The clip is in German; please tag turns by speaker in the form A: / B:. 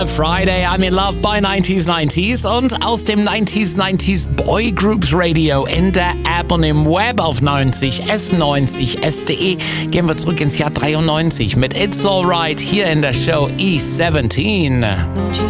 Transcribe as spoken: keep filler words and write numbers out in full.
A: Friday, I'm in love by nineties nineties und aus dem nineties nineties Boy Groups Radio in der App und im Web auf neunzig S neunzig S D E gehen wir zurück ins Jahr dreiundneunzig mit It's Alright hier in der Show E siebzehn.